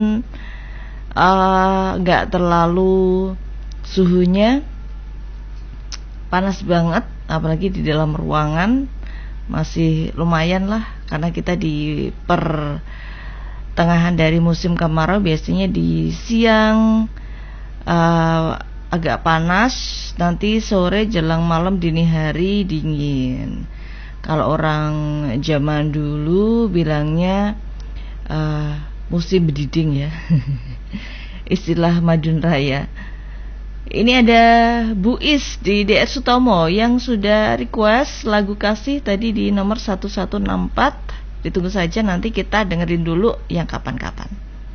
nggak terlalu suhunya panas banget, apalagi di dalam ruangan masih lumayan lah, karena kita di pertengahan dari musim kemarau. Biasanya di siang agak panas, nanti sore jelang malam dini hari dingin. Kalau orang zaman dulu bilangnya musim bediding ya. Istilah Madun Raya. Ini ada Bu Is di DR Sutomo yang sudah request lagu kasih tadi di nomor 1164. Ditunggu saja, nanti kita dengerin dulu yang kapan-kapan.